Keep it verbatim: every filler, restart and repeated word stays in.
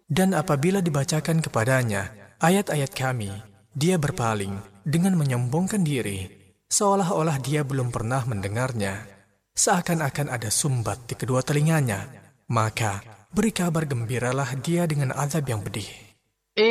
Dan apabila dibacakan kepadanya ayat-ayat kami, dia berpaling dengan menyombongkan diri, seolah-olah dia belum pernah mendengarnya, seakan-akan ada sumbat di kedua telinganya. Maka beri kabar gembiralah dia dengan azab yang pedih.